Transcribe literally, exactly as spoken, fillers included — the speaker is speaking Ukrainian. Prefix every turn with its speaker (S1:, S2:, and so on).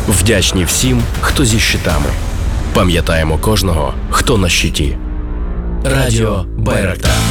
S1: Вдячні всім, хто зі щитами. Пам'ятаємо кожного, хто на щиті. Радіо Байрактар.